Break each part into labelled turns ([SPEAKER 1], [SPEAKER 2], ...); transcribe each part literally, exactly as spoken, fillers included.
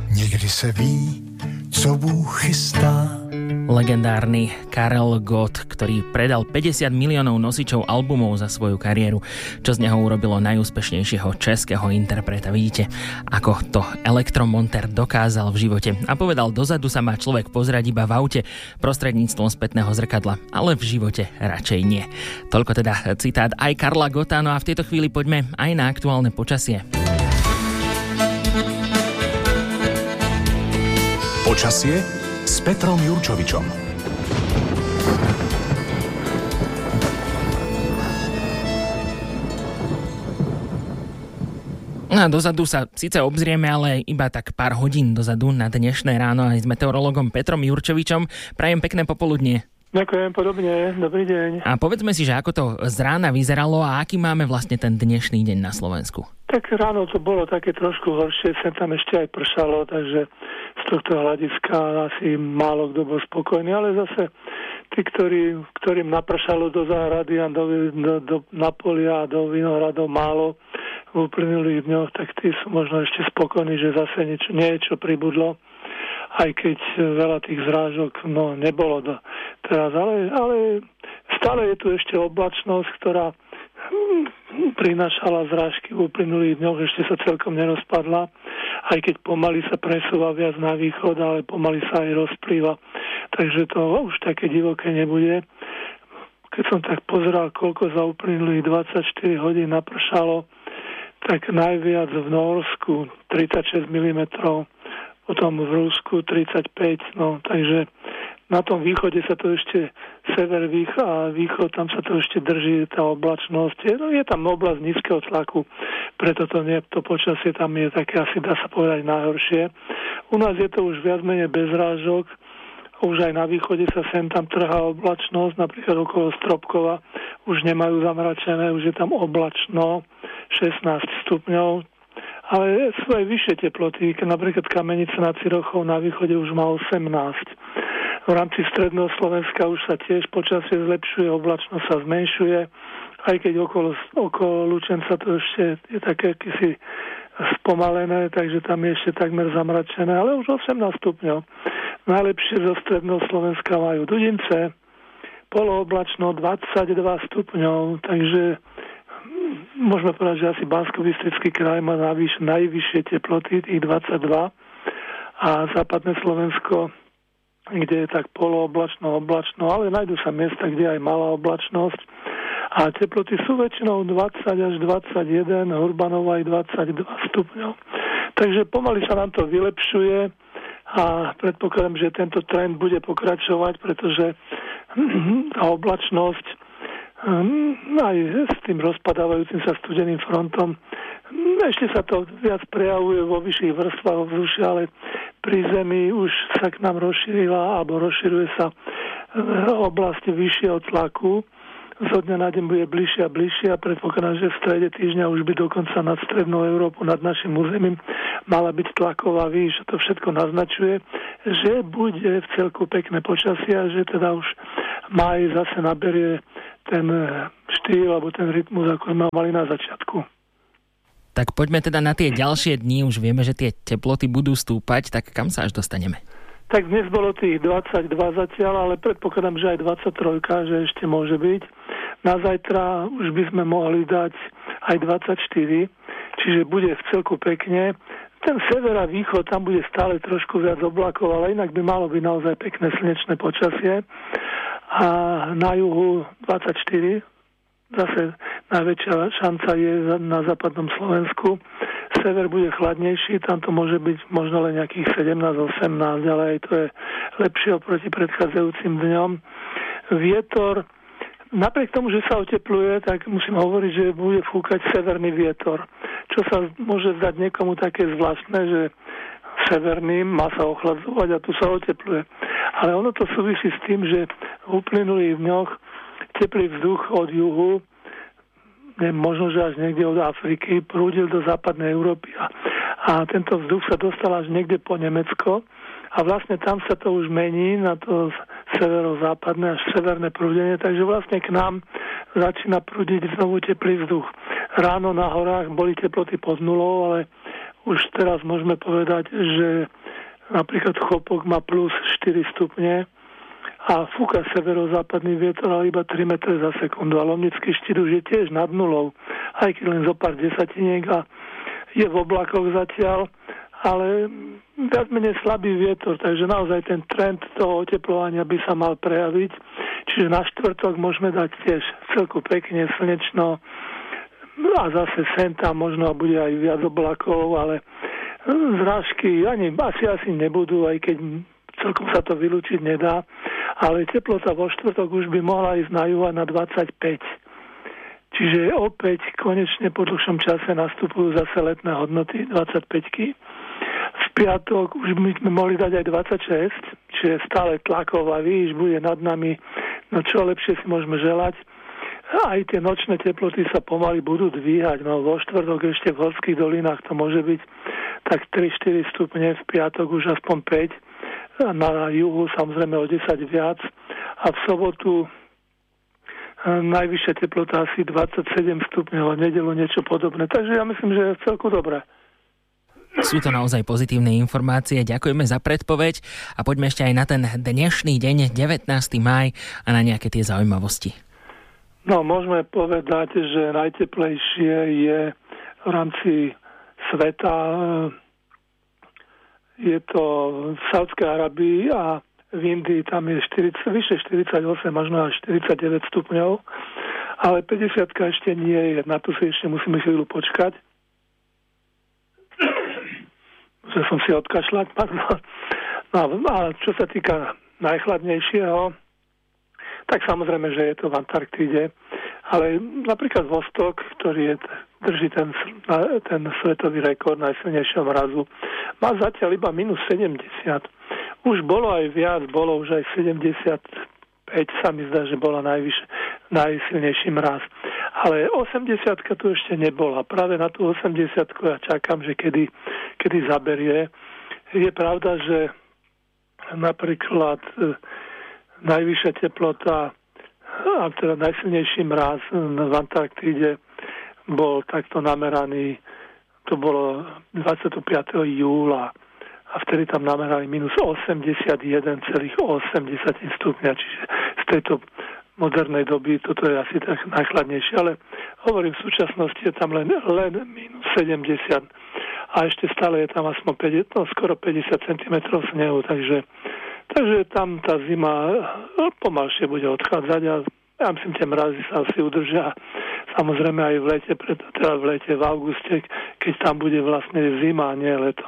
[SPEAKER 1] Někdy se ví, co Bůh chystá.
[SPEAKER 2] Legendárny Karel Gott, ktorý predal päťdesiat miliónov nosičov albumov za svoju kariéru, čo z neho urobilo najúspešnejšieho českého interpreta. Vidíte, ako to elektromonter dokázal v živote. A povedal, dozadu sa má človek pozerať iba v aute prostredníctvom spätného zrkadla, ale v živote radšej nie. Toľko teda citát aj Karla Gotta. No a v tejto chvíli poďme aj na aktuálne počasie.
[SPEAKER 3] Počasie s Petrom Jurčovičom.
[SPEAKER 2] No a dozadu sa síce obzrieme, ale iba tak pár hodín dozadu na dnešné ráno aj s meteorologom Petrom Jurčovičom. Prajem pekné popoludnie.
[SPEAKER 4] Ďakujem, podobne. Dobrý deň.
[SPEAKER 2] A povedzme si, že ako to z rána vyzeralo a aký máme vlastne ten dnešný deň na Slovensku.
[SPEAKER 4] Tak ráno to bolo také trošku horšie, sem tam ešte aj pršalo, takže z tohto hľadiska asi málo kto bol spokojný, ale zase tí, ktorí, ktorým napršalo do záhrady a do, do, do, na polia a do vinohradov málo v uplynulých dňoch, tak tí sú možno ešte spokojní, že zase niečo, niečo pribudlo, aj keď veľa tých zrážok no, nebolo do, teraz, ale, ale stále je tu ešte oblačnosť, ktorá prinášala zrážky v uplynulých dňoch, ešte sa celkom nerozpadla, aj keď pomaly sa presúva viac na východ, ale pomaly sa aj rozplýva. Takže to už také divoké nebude. Keď som tak pozeral, koľko za uplynulých dvadsaťštyri hodín napršalo, tak najviac v Norsku tridsaťšesť milimetrov, potom v Rusku tridsaťpäť, no takže na tom východe sa to ešte sever a východ, tam sa to ešte drží tá oblačnosť. No, je tam oblasť nízkeho tlaku, preto to, nie, to počasie tam je také asi, dá sa povedať, najhoršie. U nás je to už viac menej bez rážok, už aj na východe sa sem tam trhá oblačnosť, napríklad okolo Stropkova už nemajú zamračené, už je tam oblačno, šestnásť stupňov, ale sú aj vyššie teploty, napríklad Kamenica nad Cirochou na východe už má osemnásť. V rámci stredného Slovenska už sa tiež počasie zlepšuje, oblačnosť sa zmenšuje, aj keď okolo, okolo Lučenca to ešte je také akýsi spomalené, takže tam je ešte takmer zamračené, ale už osemnásť stupňov. Najlepšie zo stredného Slovenska majú Dudince, polooblačno dvadsaťdva stupňov, takže môžeme povedať, že asi Banskobystrický kraj má najvyš, najvyššie teploty, tých dvadsaťdva, a západné Slovensko, kde je tak polooblačno, oblačno, ale nájdú sa miesta, kde aj malá oblačnosť. A teploty sú väčšinou dvadsať až dvadsaťjeden, Urbanova aj dvadsaťdva stupňov. Takže pomaly sa nám to vylepšuje a predpokladám, že tento trend bude pokračovať, pretože tá oblačnosť aj s tým rozpadávajúcim sa studeným frontom ešte sa to viac prejavuje vo vyšších vrstvách ovzdušia, ale pri Zemi už sa k nám rozšírila alebo rozširuje sa oblasť vyššieho tlaku. Zo dňa na deň bude bližšie a bližšie a predpokladám, že v strede týždňa už by dokonca nad strednou Európu, nad našim územím mala byť tlaková výš. To všetko naznačuje, že bude v celku pekné počasie a že teda už máj zase naberie ten štýl alebo ten rytmus, ako sme mali na začiatku.
[SPEAKER 2] Tak poďme teda na tie ďalšie dni, už vieme, že tie teploty budú stúpať, tak kam sa až dostaneme?
[SPEAKER 4] Tak dnes bolo tých dvadsaťdva zatiaľ, ale predpokladám, že aj dvadsaťtri, že ešte môže byť. Na zajtra už by sme mohli dať aj dvadsaťštyri, čiže bude v celku pekne. Ten sever a východ, tam bude stále trošku viac oblakov, ale inak by malo byť naozaj pekné slnečné počasie. A na juhu dvadsaťštyri, zase najväčšia šanca je na západnom Slovensku. Sever bude chladnejší, tam to môže byť možno len nejakých sedemnásť osemnásť, ale aj to je lepšie oproti predchádzajúcim dňom. Vietor, napriek tomu, že sa otepluje, tak musím hovoriť, že bude fúkať severný vietor, čo sa môže zdať niekomu také zvláštne, že severný má sa ochladzovať a tu sa otepluje. Ale ono to súvisí s tým, že v uplynulých dňoch teplý vzduch od juhu, ne, možno, že až niekde od Afriky, prúdil do západnej Európy a, a tento vzduch sa dostal až niekde po Nemecko a vlastne tam sa to už mení na to severozápadné až severné prúdenie, takže vlastne k nám začína prúdiť znovu teplý vzduch. Ráno na horách boli teploty pod nulou, ale už teraz môžeme povedať, že napríklad Chopok má plus štyri stupne a fúka severozápadný vietor, ale iba tri metre za sekundu. A Lomnický štít už je tiež nad nulou, aj keď len zo pár desatiniek a je v oblakoch zatiaľ, ale viac menej slabý vietor, takže naozaj ten trend toho oteplovania by sa mal prejaviť. Čiže na štvrtok môžeme dať tiež celku pekne, slnečno a zase sem tam možno bude aj viac oblakov, ale zrážky ani asi, asi nebudú, aj keď celkom sa to vylúčiť nedá, ale teplota vo štvrtok už by mohla ísť na juha na dvadsaťpäť. Čiže opäť konečne po dlhšom čase nastupujú zase letné hodnoty dvadsaťpäťky. V piatok už by sme mohli dať aj dvadsaťšesť, čiže stále tlaková výš bude nad nami, no čo lepšie si môžeme želať. Aj tie nočné teploty sa pomaly budú dvíhať, no vo štvrtok ešte v horských dolinách to môže byť tak tri štyri stupne, v piatok už aspoň päť, na juhu samozrejme o desať viac a v sobotu najvyššia teplota asi dvadsaťsedem stupňov, a nedeľu niečo podobné. Takže ja myslím, že je celku dobré.
[SPEAKER 2] Sú to naozaj pozitívne informácie. Ďakujeme za predpoveď a poďme ešte aj na ten dnešný deň, devätnásteho mája, a na nejaké tie zaujímavosti.
[SPEAKER 4] No, môžeme povedať, že najteplejšie je v rámci sveta. Je to v Saudskej Arabii a v Indii tam je štyridsať, vyše štyridsaťosem, možno až štyridsaťdeväť stupňov, ale päťdesiatka ešte nie je, na to si ešte musíme chvíľu počkať. Musel som si odkašľať, pardon. No a čo sa týka najchladnejšieho, tak samozrejme, že je to v Antarktíde, ale napríklad Vostok, ktorý je, drží ten, ten svetový rekord najsilnejšieho mrazu, má zatiaľ iba minus sedemdesiat. Už bolo aj viac, bolo už aj sedemdesiatpäť, sa mi zdá, že bola najvyššie, najsilnejší mraz. Ale osemdesiatka tu ešte nebola. Práve na tú osemdesiatku ja čakám, že kedy, kedy zaberie. Je pravda, že napríklad e, najvyššia teplota a teda najsilnejší mraz v Antarktíde bol takto nameraný, to bolo dvadsiateho piateho júla a vtedy tam namerali minus osemdesiatjeden celá osem stupňa, čiže z tejto modernej doby toto je asi tak najchladnejšie, ale hovorím, v súčasnosti je tam len, len minus sedemdesiat a ešte stále je tam aspoň päťdesiat, no, skoro päťdesiat centimetrov snehu, takže Takže tam tá zima pomalšie bude odchádzať a ja myslím, tie mrazy sa asi udržia. Samozrejme aj v lete, teda v lete, v auguste, keď tam bude vlastne zima, nie leto.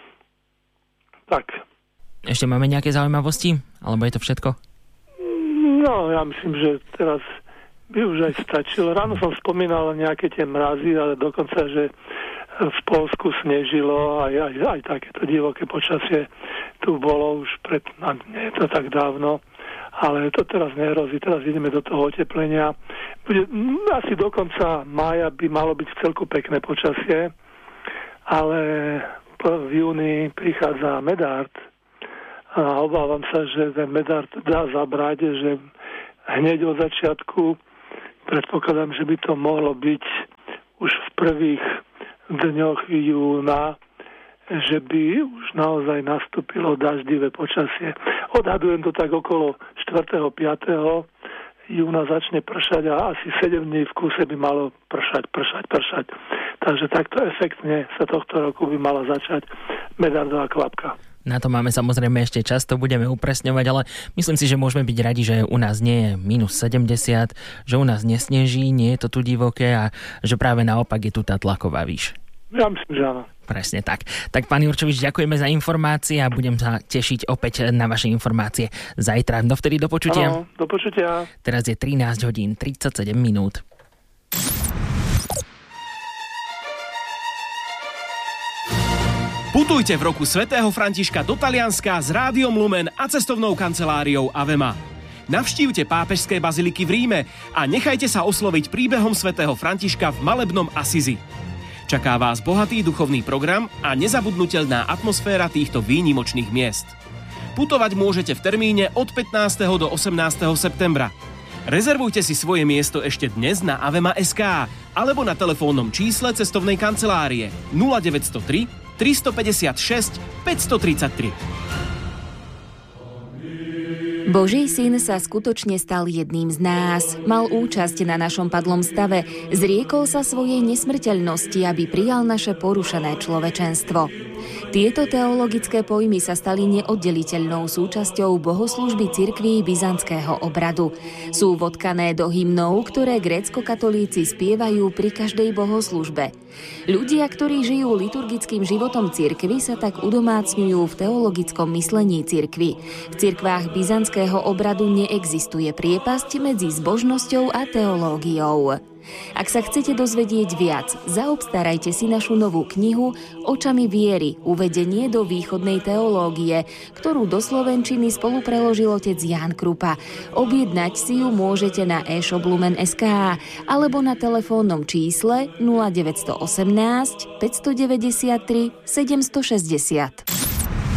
[SPEAKER 4] Tak.
[SPEAKER 2] Ešte máme nejaké zaujímavosti? Alebo je to všetko?
[SPEAKER 4] No, ja myslím, že teraz by už aj stačilo. Ráno som spomínal nejaké tie mrazy, ale dokonca, že v Poľsku snežilo, aj, aj, aj takéto divoké počasie tu bolo už pred, nie je to tak dávno, ale to teraz nehrozí, teraz ideme do toho oteplenia. Bude, asi do konca mája by malo byť v celku pekné počasie, ale v júni prichádza Medard a obávam sa, že ten Medard dá zabrať, že hneď od začiatku predpokladám, že by to mohlo byť už v prvých dňoch júna, že by už naozaj nastúpilo daždivé počasie. Odhadujem to tak okolo štvrtého piateho júna začne pršať a asi sedem dní v kúse by malo pršať, pršať, pršať. Takže takto efektne sa tohto roku by mala začať medardová kvapka.
[SPEAKER 2] Na to máme samozrejme ešte čas, to budeme upresňovať, ale myslím si, že môžeme byť radi, že u nás nie je minus sedemdesiat, že u nás nesneží, nie je to tu divoké a že práve naopak je tu tá tlaková výš.
[SPEAKER 4] Ja myslím, že áno.
[SPEAKER 2] Presne tak. Tak pán Jurčovič, ďakujeme za informácie a budem sa tešiť opäť na vaše informácie zajtra. Dovtedy do počutia.
[SPEAKER 4] Áno, do počutia.
[SPEAKER 2] Teraz je trinásť hodín tridsaťsedem minút.
[SPEAKER 5] Putujte v roku svätého Františka do Talianska s Rádiom Lumen a cestovnou kanceláriou Avema. Navštívte pápežské baziliky v Ríme a nechajte sa osloviť príbehom svätého Františka v malebnom Asizi. Čaká vás bohatý duchovný program a nezabudnutelná atmosféra týchto výnimočných miest. Putovať môžete v termíne od pätnásteho do osemnásteho septembra. Rezervujte si svoje miesto ešte dnes na avema bodka es ká alebo na telefónnom čísle cestovnej kancelárie nula deväť nula tri, tristopäťdesiatšesť, päťstotridsaťtri.
[SPEAKER 6] Boží syn sa skutočne stal jedným z nás. Mal účasť na našom padlom stave. Zriekol sa svojej nesmrteľnosti, aby prijal naše porušené človečenstvo. Tieto teologické pojmy sa stali neoddeliteľnou súčasťou bohoslúžby cirkví byzantského obradu. Sú vodkané do hymnov, ktoré grécko-katolíci spievajú pri každej bohoslúžbe. Ľudia, ktorí žijú liturgickým životom cirkvi, sa tak udomácňujú v teologickom myslení cirkvi. V cirkvách byzantského obradu neexistuje priepasť medzi zbožnosťou a teológiou. Ak sa chcete dozvedieť viac, zaobstarajte si našu novú knihu Očami viery, uvedenie do východnej teológie, ktorú do slovenčiny spolupreložil otec Ján Krupa. Objednať si ju môžete na e-shop lumen bodka es ká alebo na telefónnom čísle nula deväť jedna osem, päťstodeväťdesiattri, sedemstošesťdesiat.